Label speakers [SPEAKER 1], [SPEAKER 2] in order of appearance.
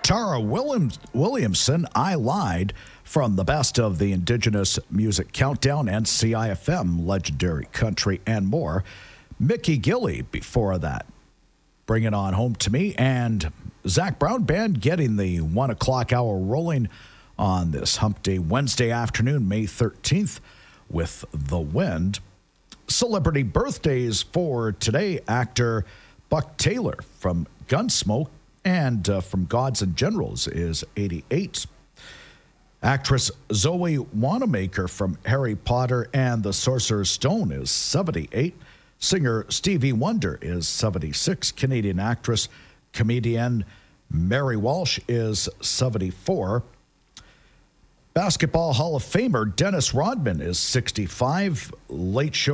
[SPEAKER 1] Tara Williamson, I Lied, from the Best of the Indigenous Music Countdown and CIFM, Legendary Country, and more. Mickey Gilley before that. Bring It On Home to Me, and Zac Brown Band getting the 1 o'clock hour rolling on this Hump Day Wednesday afternoon, May 13th, with The Wind. Celebrity birthdays for today: actor Buck Taylor from Gunsmoke and from Gods and Generals is 88. Actress Zoe Wanamaker from Harry Potter and the Sorcerer's Stone is 78. Singer Stevie Wonder is 76. Canadian actress, comedian Mary Walsh is 74. Basketball Hall of Famer Dennis Rodman is 65. Late Show